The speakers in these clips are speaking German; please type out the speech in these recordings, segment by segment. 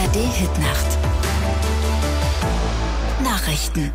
ARD-Hitnacht. Nachrichten.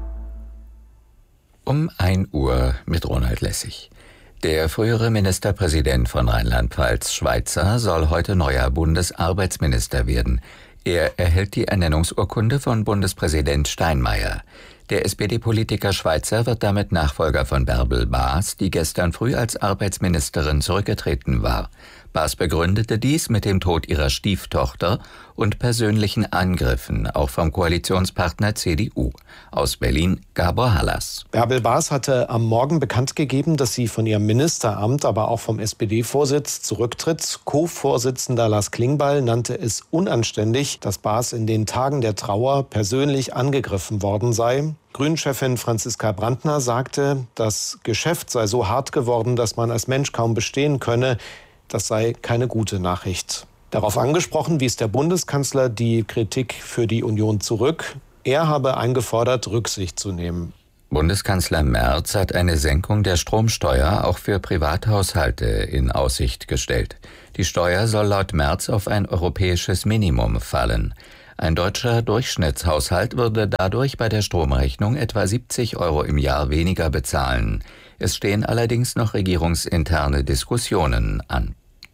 Um 1 Uhr mit Ronald Lessig. Der frühere Ministerpräsident von Rheinland-Pfalz, Schweitzer, soll heute neuer Bundesarbeitsminister werden. Er erhält die Ernennungsurkunde von Bundespräsident Steinmeier. Der SPD-Politiker Schweitzer wird damit Nachfolger von Bärbel Baas, die gestern früh als Arbeitsministerin zurückgetreten war. Baas begründete dies mit dem Tod ihrer Stieftochter und persönlichen Angriffen, auch vom Koalitionspartner CDU. Aus Berlin, Gabor Hallas. Bärbel Baas hatte am Morgen bekannt gegeben, dass sie von ihrem Ministeramt, aber auch vom SPD-Vorsitz zurücktritt. Co-Vorsitzender Lars Klingbeil nannte es unanständig, dass Baas in den Tagen der Trauer persönlich angegriffen worden sei. Grünen-Chefin Franziska Brandner sagte, das Geschäft sei so hart geworden, dass man als Mensch kaum bestehen könne. Das sei keine gute Nachricht. Darauf angesprochen wies der Bundeskanzler die Kritik für die Union zurück. Er habe eingefordert, Rücksicht zu nehmen. Bundeskanzler Merz hat eine Senkung der Stromsteuer auch für Privathaushalte in Aussicht gestellt. Die Steuer soll laut Merz auf ein europäisches Minimum fallen. Ein deutscher Durchschnittshaushalt würde dadurch bei der Stromrechnung etwa 70 € im Jahr weniger bezahlen. Es stehen allerdings noch regierungsinterne Diskussionen an.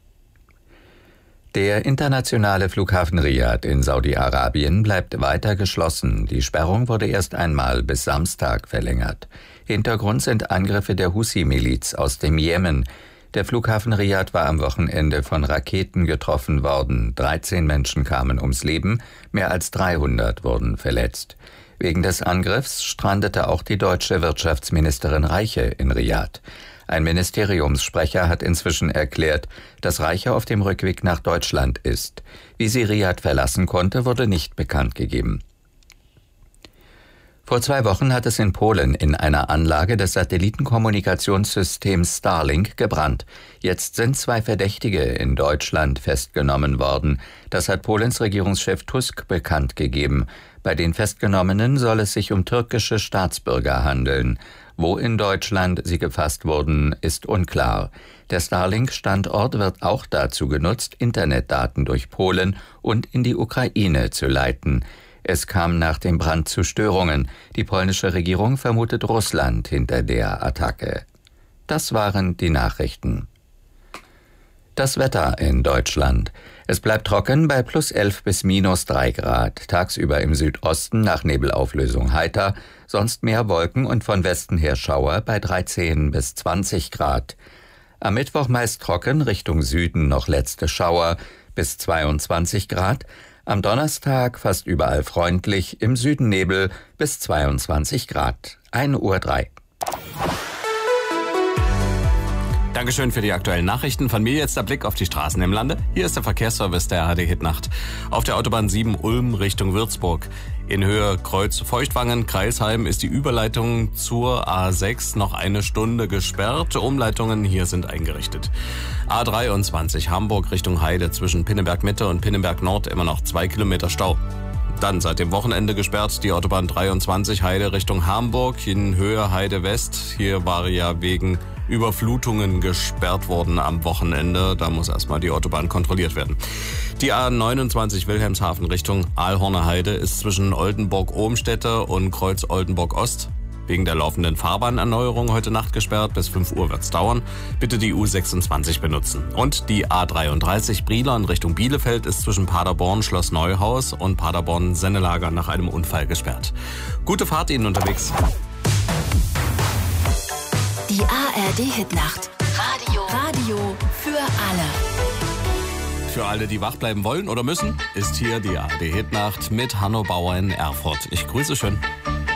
Der internationale Flughafen Riad in Saudi-Arabien bleibt weiter geschlossen. Die Sperrung wurde erst einmal bis Samstag verlängert. Hintergrund sind Angriffe der Husi-Miliz aus dem Jemen. Der Flughafen Riad war am Wochenende von Raketen getroffen worden. 13 Menschen kamen ums Leben, mehr als 300 wurden verletzt. Wegen des Angriffs strandete auch die deutsche Wirtschaftsministerin Reiche in Riad. Ein Ministeriumssprecher hat inzwischen erklärt, dass Reiche auf dem Rückweg nach Deutschland ist. Wie sie Riad verlassen konnte, wurde nicht bekannt gegeben. Vor 2 Wochen hat es in Polen in einer Anlage des Satellitenkommunikationssystems Starlink gebrannt. Jetzt sind 2 Verdächtige in Deutschland festgenommen worden. Das hat Polens Regierungschef Tusk bekannt gegeben. Bei den Festgenommenen soll es sich um türkische Staatsbürger handeln. Wo in Deutschland sie gefasst wurden, ist unklar. Der Starlink-Standort wird auch dazu genutzt, Internetdaten durch Polen und in die Ukraine zu leiten. Es kam nach dem Brand zu Störungen. Die polnische Regierung vermutet Russland hinter der Attacke. Das waren die Nachrichten. Das Wetter in Deutschland. Es bleibt trocken bei +11 bis -3 Grad. Tagsüber im Südosten nach Nebelauflösung heiter, sonst mehr Wolken und von Westen her Schauer bei 13 bis 20 Grad. Am Mittwoch meist trocken, Richtung Süden noch letzte Schauer bis 22 Grad. Am Donnerstag fast überall freundlich, im Süden Nebel bis 22 Grad. 1:03 Uhr. Dankeschön für die aktuellen Nachrichten. Von mir jetzt der Blick auf die Straßen im Lande. Hier ist der Verkehrsservice der ARD-Hitnacht. Auf der Autobahn 7 Ulm Richtung Würzburg. In Höhe Kreuz Feuchtwangen, Kreisheim ist die Überleitung zur A6 noch 1 Stunde gesperrt. Umleitungen hier sind eingerichtet. A23 Hamburg Richtung Heide zwischen Pinneberg Mitte und Pinneberg Nord immer noch 2 Kilometer Stau. Dann seit dem Wochenende gesperrt die Autobahn 23 Heide Richtung Hamburg in Höhe Heide West. Hier war ja wegen Überflutungen gesperrt worden am Wochenende. Da muss erstmal die Autobahn kontrolliert werden. Die A29 Wilhelmshaven Richtung Aalhorner Heide ist zwischen Oldenburg-Ohmstede und Kreuz Oldenburg-Ost wegen der laufenden Fahrbahnerneuerung heute Nacht gesperrt. Bis 5 Uhr wird's dauern. Bitte die U26 benutzen. Und die A33 Brilon Richtung Bielefeld ist zwischen Paderborn Schloss Neuhaus und Paderborn Sennelager nach einem Unfall gesperrt. Gute Fahrt Ihnen unterwegs. Die ARD-Hitnacht. Radio für alle. Für alle, die wach bleiben wollen oder müssen, ist hier die ARD-Hitnacht mit Hanno Bauer in Erfurt. Ich grüße schön.